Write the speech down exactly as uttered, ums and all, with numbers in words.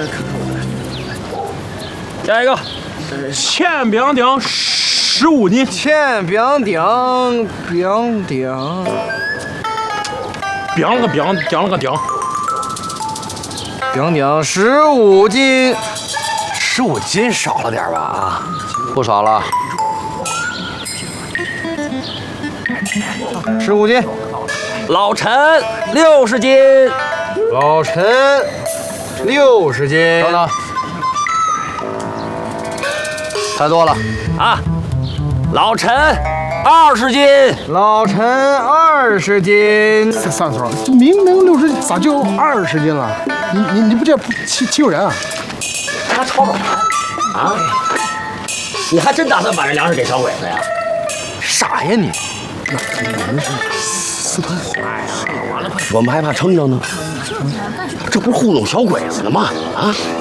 下一个， 铅饼丁十五斤， 铅饼丁饼丁， 饼了个饼，丁了个丁， 饼丁十五斤， 十五斤少了点吧？啊， 不少了，十五斤。 老陈六十斤， 老陈六十斤。 等等， 太多了啊，老陈二十斤， 老陈二十斤。 算错了，明明六十斤，咋就二十斤了？你你你不这欺欺负人啊？ 还吵吵啊？你还真打算把这粮食给小鬼子呀？ 傻呀你！ 私吞。哎呀，完了快！ 我们还怕撑着呢，这不是糊弄小鬼子呢吗？啊！